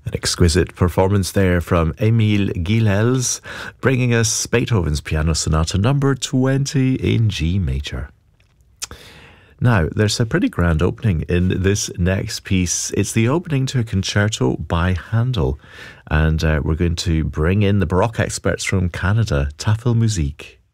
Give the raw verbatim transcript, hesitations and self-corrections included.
An exquisite performance there from Emil Gilels, bringing us Beethoven's Piano Sonata number twenty in G major. Now, there's a pretty grand opening in this next piece. It's the opening to a concerto by Handel, and uh, we're going to bring in the Baroque experts from Canada, Tafel Musique.